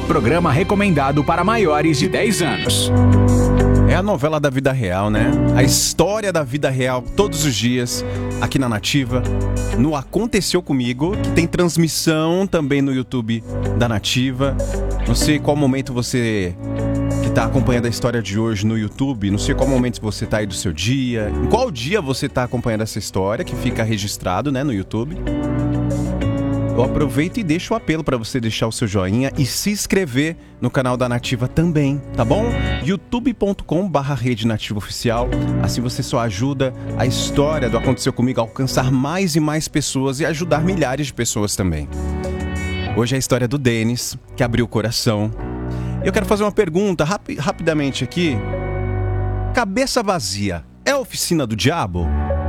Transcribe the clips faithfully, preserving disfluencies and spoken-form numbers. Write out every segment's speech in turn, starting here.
programa recomendado para maiores de dez anos. É a novela da vida real, né? A história da vida real todos os dias, aqui na Nativa, no Aconteceu Comigo, que tem transmissão também no YouTube da Nativa. Não sei qual momento você que está acompanhando a história de hoje no YouTube, não sei qual momento você está aí do seu dia, em qual dia você está acompanhando essa história, que fica registrado, né, no YouTube. Eu aproveito e deixo o apelo para você deixar o seu joinha e se inscrever no canal da Nativa também, tá bom? youtube ponto com barra rede nativa oficial. Assim você só ajuda a história do Aconteceu Comigo a alcançar mais e mais pessoas e ajudar milhares de pessoas também. Hoje é a história do Denis, que abriu o coração. Eu quero fazer uma pergunta rapi- rapidamente aqui. Cabeça vazia é a oficina do diabo?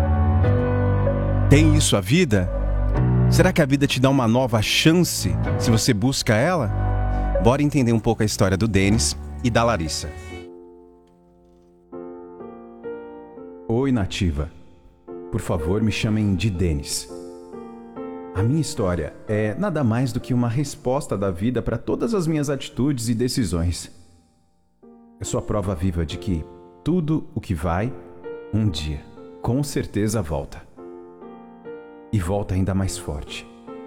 Tem isso a vida? Será que a vida te dá uma nova chance se você busca ela? Bora entender um pouco a história do Denis e da Larissa. Oi, Nativa. Por favor, me chamem de Denis. A minha história é nada mais do que uma resposta da vida para todas as minhas atitudes e decisões. Eu sou a prova viva de que tudo o que vai, um dia, com certeza volta. E volta ainda mais forte.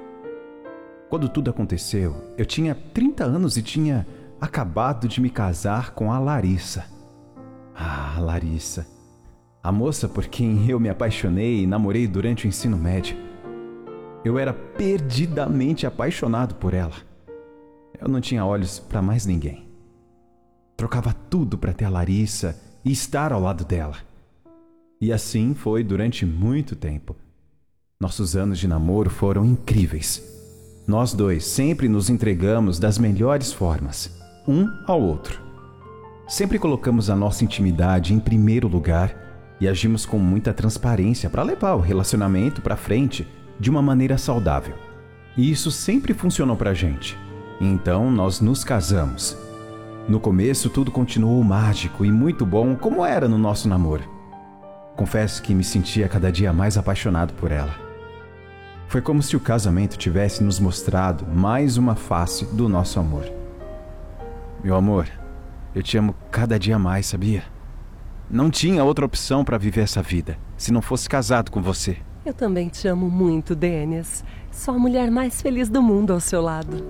Quando tudo aconteceu, eu tinha trinta anos e tinha acabado de me casar com a Larissa. Ah, Larissa. A moça por quem eu me apaixonei e namorei durante o ensino médio. Eu era perdidamente apaixonado por ela. Eu não tinha olhos para mais ninguém. Trocava tudo para ter a Larissa e estar ao lado dela. E assim foi durante muito tempo. Nossos anos de namoro foram incríveis. Nós dois sempre nos entregamos das melhores formas, um ao outro. Sempre colocamos a nossa intimidade em primeiro lugar e agimos com muita transparência para levar o relacionamento para frente de uma maneira saudável. E isso sempre funcionou pra gente. Então nós nos casamos. No começo tudo continuou mágico e muito bom como era no nosso namoro. Confesso que me sentia cada dia mais apaixonado por ela. Foi como se o casamento tivesse nos mostrado mais uma face do nosso amor. Meu amor, eu te amo cada dia mais, sabia? Não tinha outra opção para viver essa vida, se não fosse casado com você. Eu também te amo muito, Denis. Sou a mulher mais feliz do mundo ao seu lado.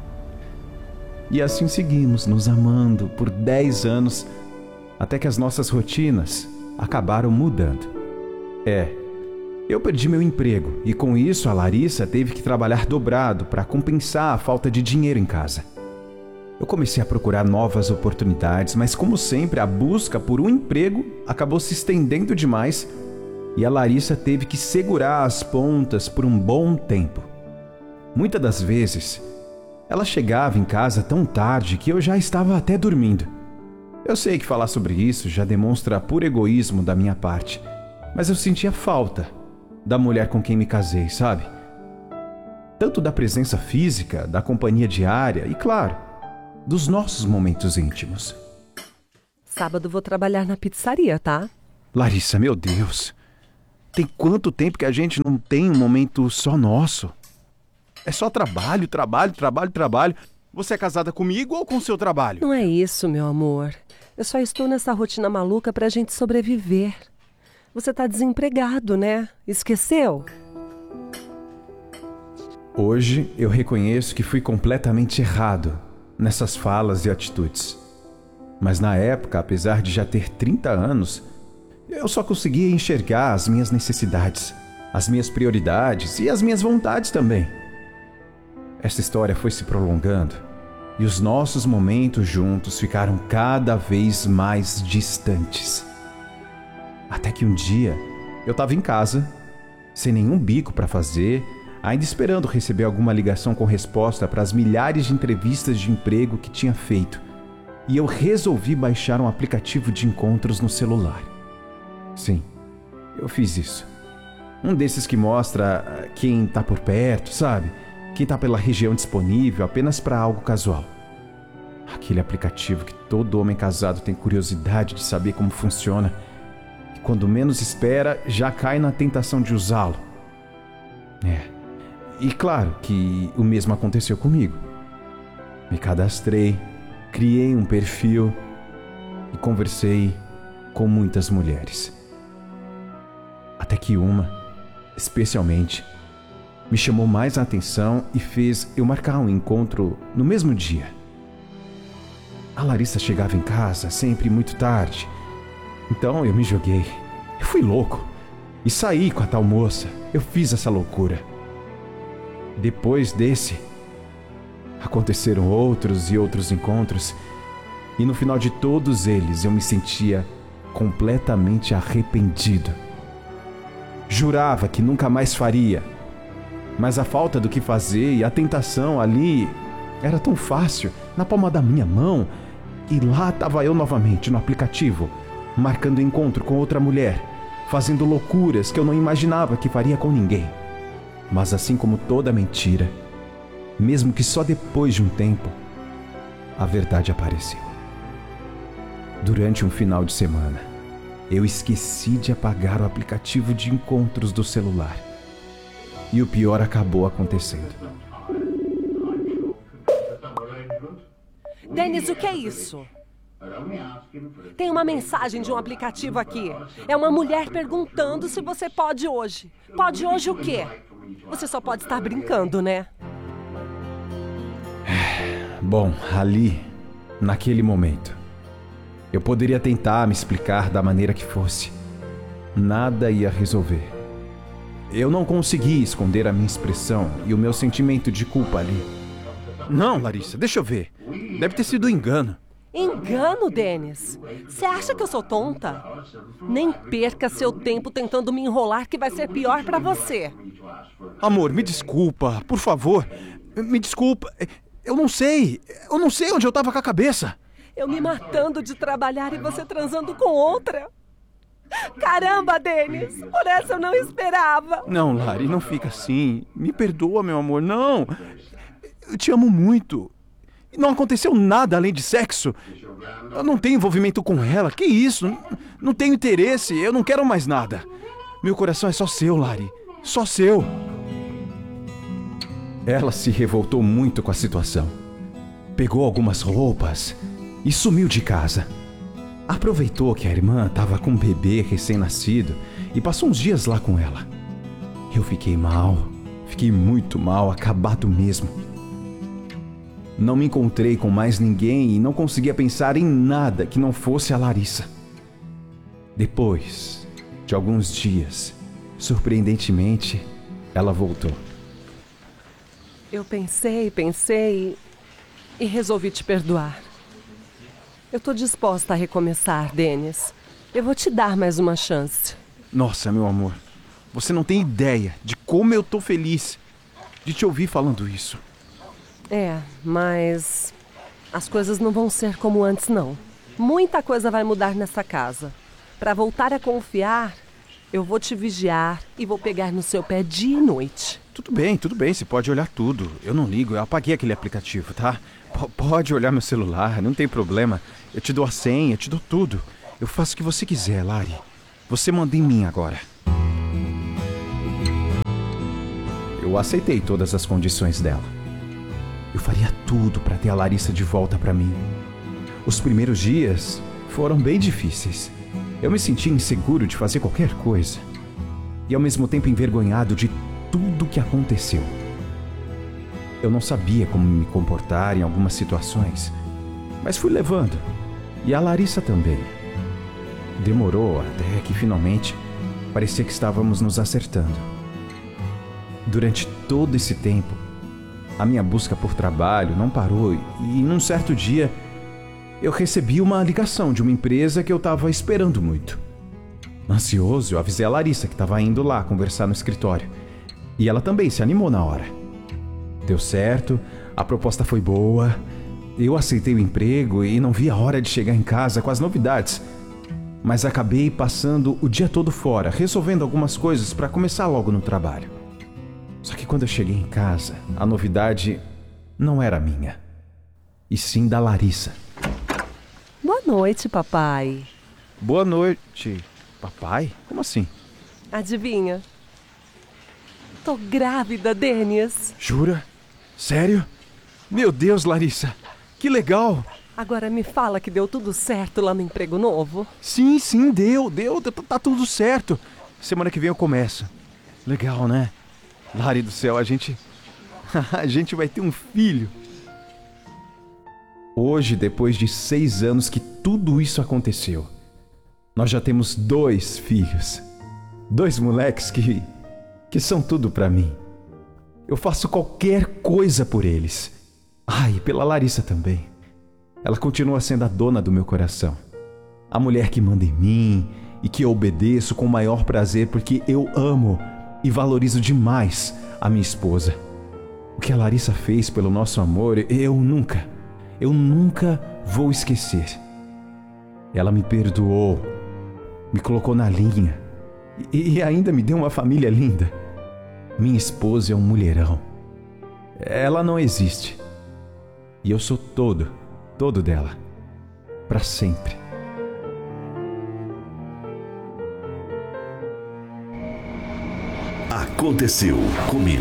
E assim seguimos, nos amando por dez anos, até que as nossas rotinas acabaram mudando. É... Eu perdi meu emprego e com isso a Larissa teve que trabalhar dobrado para compensar a falta de dinheiro em casa. Eu comecei a procurar novas oportunidades, mas como sempre a busca por um emprego acabou se estendendo demais e a Larissa teve que segurar as pontas por um bom tempo. Muitas das vezes, ela chegava em casa tão tarde que eu já estava até dormindo. Eu sei que falar sobre isso já demonstra puro egoísmo da minha parte, mas eu sentia falta da mulher com quem me casei, sabe? Tanto da presença física, da companhia diária e, claro, dos nossos momentos íntimos. Sábado vou trabalhar na pizzaria, tá? Larissa, meu Deus. Tem quanto tempo que a gente não tem um momento só nosso? É só trabalho, trabalho, trabalho, trabalho. Você é casada comigo ou com o seu trabalho? Não é isso, meu amor. Eu só estou nessa rotina maluca pra gente sobreviver. Você tá desempregado, né? Esqueceu? Hoje eu reconheço que fui completamente errado nessas falas e atitudes. Mas na época, apesar de já ter trinta anos, eu só conseguia enxergar as minhas necessidades, as minhas prioridades e as minhas vontades também. Essa história foi se prolongando e os nossos momentos juntos ficaram cada vez mais distantes. Até que um dia, eu estava em casa, sem nenhum bico para fazer, ainda esperando receber alguma ligação com resposta para as milhares de entrevistas de emprego que tinha feito, e eu resolvi baixar um aplicativo de encontros no celular. Sim, eu fiz isso. Um desses que mostra quem está por perto, sabe? Quem está pela região disponível apenas para algo casual. Aquele aplicativo que todo homem casado tem curiosidade de saber como funciona. Quando menos espera, já cai na tentação de usá-lo. É. E claro que o mesmo aconteceu comigo. Me cadastrei, criei um perfil e conversei com muitas mulheres. Até que uma, especialmente, me chamou mais a atenção e fez eu marcar um encontro no mesmo dia. A Larissa chegava em casa sempre muito tarde, então eu me joguei. Eu fui louco e saí com a tal moça. Eu fiz essa loucura. Depois desse, aconteceram outros e outros encontros, e no final de todos eles eu me sentia completamente arrependido. Jurava que nunca mais faria, mas a falta do que fazer e a tentação ali era tão fácil, na palma da minha mão, e lá estava eu novamente no aplicativo, marcando encontro com outra mulher, fazendo loucuras que eu não imaginava que faria com ninguém. Mas assim como toda mentira, mesmo que só depois de um tempo, a verdade apareceu. Durante um final de semana, eu esqueci de apagar o aplicativo de encontros do celular. E o pior acabou acontecendo. Denis, o que é isso? Tem uma mensagem de um aplicativo aqui. É uma mulher perguntando se você pode hoje. Pode hoje o quê? Você só pode estar brincando, né? Bom, ali, naquele momento, eu poderia tentar me explicar da maneira que fosse. Nada ia resolver. Eu não consegui esconder a minha expressão e o meu sentimento de culpa ali. Não, Larissa, deixa eu ver. Deve ter sido um engano. Engano, Denis? Você acha que eu sou tonta? Nem perca seu tempo tentando me enrolar, que vai ser pior pra você. Amor, me desculpa, por favor. Me desculpa. Eu não sei. Eu não sei onde eu tava com a cabeça. Eu me matando de trabalhar e você transando com outra. Caramba, Denis! Por essa eu não esperava. Não, Lari, não fica assim. Me perdoa, meu amor. Não. Eu te amo muito. Não aconteceu nada além de sexo. Eu não tenho envolvimento com ela. Que isso? Não, não tenho interesse. Eu não quero mais nada. Meu coração é só seu, Lari. Só seu. Ela se revoltou muito com a situação. Pegou algumas roupas e sumiu de casa. Aproveitou que a irmã estava com um bebê recém-nascido e passou uns dias lá com ela. Eu fiquei mal. Fiquei muito mal, acabado mesmo. Não me encontrei com mais ninguém e não conseguia pensar em nada que não fosse a Larissa. Depois de alguns dias, surpreendentemente, ela voltou. Eu pensei, pensei e resolvi te perdoar. Eu tô disposta a recomeçar, Denis. Eu vou te dar mais uma chance. Nossa, meu amor, você não tem ideia de como eu tô feliz de te ouvir falando isso. É, mas as coisas não vão ser como antes, não. Muita coisa vai mudar nessa casa. Para voltar a confiar, eu vou te vigiar e vou pegar no seu pé dia e noite. Tudo bem, tudo bem, você pode olhar tudo. Eu não ligo, eu apaguei aquele aplicativo, tá? P- pode olhar meu celular, não tem problema. Eu te dou a senha, eu te dou tudo. Eu faço o que você quiser, Lari. Você manda em mim agora. Eu aceitei todas as condições dela. Eu faria tudo para ter a Larissa de volta para mim. Os primeiros dias foram bem difíceis. Eu me sentia inseguro de fazer qualquer coisa. E ao mesmo tempo envergonhado de tudo que aconteceu. Eu não sabia como me comportar em algumas situações, mas fui levando. E a Larissa também. Demorou até que finalmente parecia que estávamos nos acertando. Durante todo esse tempo, a minha busca por trabalho não parou e, num certo dia, eu recebi uma ligação de uma empresa que eu estava esperando muito. Ansioso, eu avisei a Larissa que estava indo lá conversar no escritório. E ela também se animou na hora. Deu certo, a proposta foi boa, eu aceitei o emprego e não vi a hora de chegar em casa com as novidades. Mas acabei passando o dia todo fora, resolvendo algumas coisas para começar logo no trabalho. Só que quando eu cheguei em casa, a novidade não era minha, e sim da Larissa. Boa noite, papai. Boa noite, papai? Como assim? Adivinha? Tô grávida, Denis. Jura? Sério? Meu Deus, Larissa! Que legal! Agora me fala que deu tudo certo lá no emprego novo. Sim, sim, deu, deu, tá, tá tudo certo. Semana que vem eu começo. Legal, né? Lari do céu, a gente... a gente vai ter um filho. Hoje, depois de seis anos que tudo isso aconteceu, nós já temos dois filhos. Dois moleques que... que são tudo pra mim. Eu faço qualquer coisa por eles. Ai, pela Larissa também. Ela continua sendo a dona do meu coração. A mulher que manda em mim e que eu obedeço com o maior prazer porque eu amo e valorizo demais a minha esposa. O que a Larissa fez pelo nosso amor, eu nunca, eu nunca vou esquecer. Ela me perdoou, me colocou na linha e, e ainda me deu uma família linda. Minha esposa é um mulherão. Ela não existe. E eu sou todo, todo dela. Para sempre. Aconteceu comigo.